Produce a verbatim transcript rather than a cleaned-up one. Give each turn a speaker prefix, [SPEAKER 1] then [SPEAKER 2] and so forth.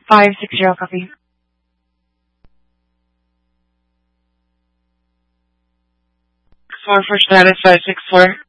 [SPEAKER 1] five six zero, copy.
[SPEAKER 2] Four for status five six four.